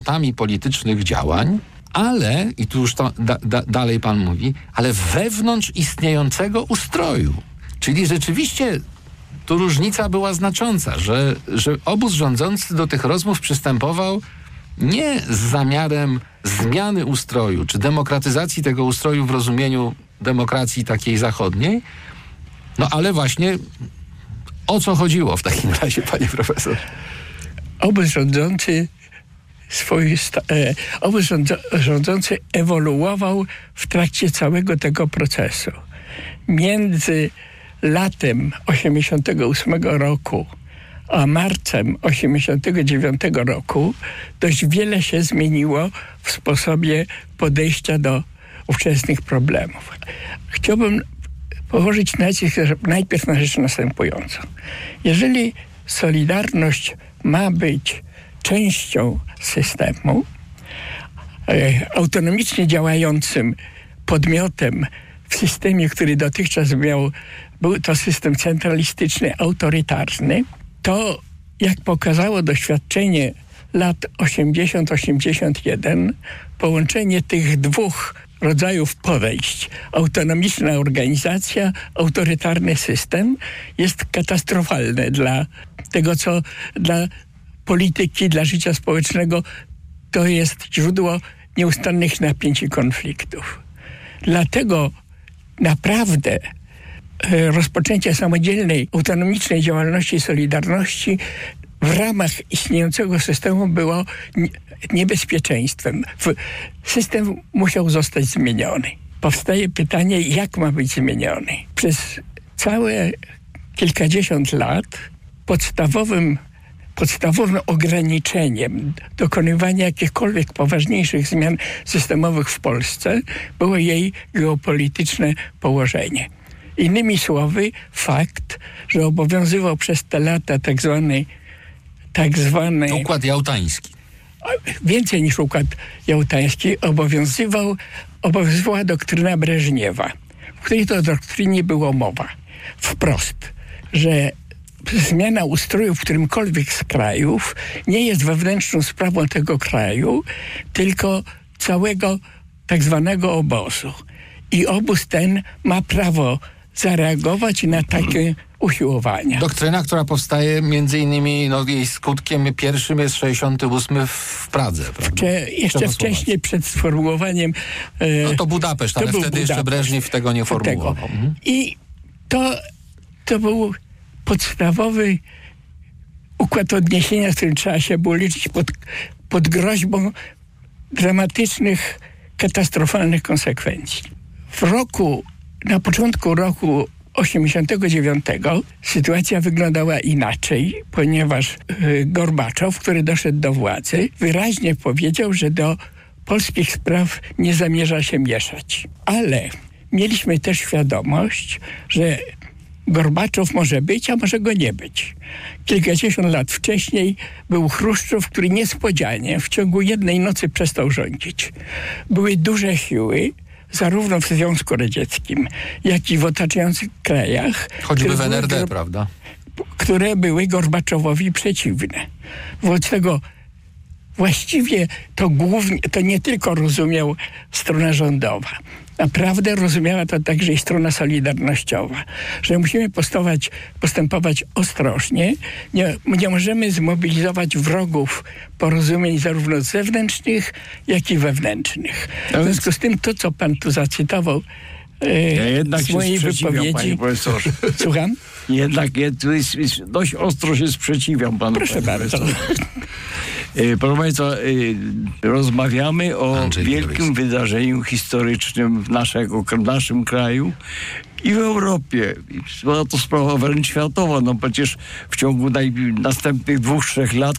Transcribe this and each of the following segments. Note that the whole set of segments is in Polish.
politycznych działań, ale, i tu już to dalej pan mówi, ale wewnątrz istniejącego ustroju. Czyli rzeczywiście tu różnica była znacząca, że obóz rządzący do tych rozmów przystępował nie z zamiarem zmiany ustroju, czy demokratyzacji tego ustroju w rozumieniu demokracji takiej zachodniej, no ale właśnie o co chodziło w takim razie, panie profesor? Obóz rządzący ewoluował w trakcie całego tego procesu. Między latem 1988 roku a marcem 1989 roku dość wiele się zmieniło w sposobie podejścia do ówczesnych problemów. Chciałbym położyć nacisk najpierw na rzecz następującą. Jeżeli Solidarność ma być częścią systemu, autonomicznie działającym podmiotem w systemie, który dotychczas był to system centralistyczny, autorytarny, to jak pokazało doświadczenie lat 80-81, połączenie tych dwóch rodzajów podejść, autonomiczna organizacja, autorytarny system, jest katastrofalne dla tego, co dla polityki, dla życia społecznego to jest źródło nieustannych napięć i konfliktów. Dlatego naprawdę rozpoczęcie samodzielnej, autonomicznej działalności Solidarności w ramach istniejącego systemu było niebezpieczeństwem. System musiał zostać zmieniony. Powstaje pytanie, jak ma być zmieniony. Przez całe kilkadziesiąt lat podstawowym ograniczeniem dokonywania jakichkolwiek poważniejszych zmian systemowych w Polsce było jej geopolityczne położenie. Innymi słowy, fakt, że obowiązywał przez te lata tak zwany układ jałtański. Więcej niż układ jałtański obowiązywała doktryna Breżniewa, w której to doktrynie było mowa wprost, że zmiana ustroju w którymkolwiek z krajów nie jest wewnętrzną sprawą tego kraju, tylko całego tak zwanego obozu. I obóz ten ma prawo zareagować na takie usiłowania. Doktryna, która powstaje między innymi, jej skutkiem pierwszym jest 68 w Pradze, prawda? Jeszcze wcześniej przed sformułowaniem... to Budapeszt, ale wtedy jeszcze Breżniew tego nie formułował. I to był podstawowy układ odniesienia, z którym trzeba się było liczyć pod groźbą dramatycznych, katastrofalnych konsekwencji. Na początku roku 89 sytuacja wyglądała inaczej, ponieważ Gorbaczow, który doszedł do władzy, wyraźnie powiedział, że do polskich spraw nie zamierza się mieszać. Ale mieliśmy też świadomość, że Gorbaczow może być, a może go nie być. Kilkadziesiąt lat wcześniej był Chruszczow, który niespodzianie w ciągu jednej nocy przestał rządzić. Były duże siły, zarówno w Związku Radzieckim, jak i w otaczających krajach. Choćby w NRD, prawda? Które były Gorbaczowowi przeciwne. Wobec tego właściwie to nie tylko rozumiał strona rządowa. Naprawdę rozumiała to także i strona solidarnościowa, że musimy postępować ostrożnie. Nie możemy zmobilizować wrogów porozumień zarówno zewnętrznych, jak i wewnętrznych. W związku z tym to, co pan tu zacytował z mojej wypowiedzi... Panie profesorze. Słucham? Jednak dość ostro się sprzeciwiam panu. Proszę bardzo. Proszę Państwa, rozmawiamy o wielkim wydarzeniu historycznym w naszym kraju i w Europie. Była to sprawa wręcz światowa. Przecież w ciągu następnych 2-3 lat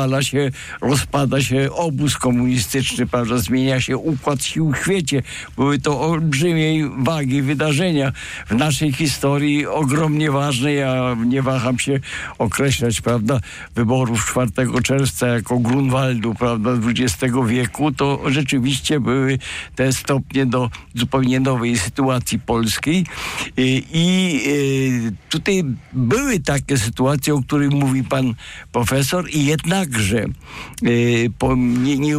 rozpada się obóz komunistyczny, prawda? Zmienia się układ sił w świecie. Były to olbrzymiej wagi wydarzenia w naszej historii, ogromnie ważne. Ja nie waham się określać, prawda, wyborów 4 czerwca jako Grunwaldu, prawda, XX wieku. To rzeczywiście były te stopnie do zupełnie nowej sytuacji polskiej. I tutaj były takie sytuacje, o których mówi pan profesor, i jednakże nie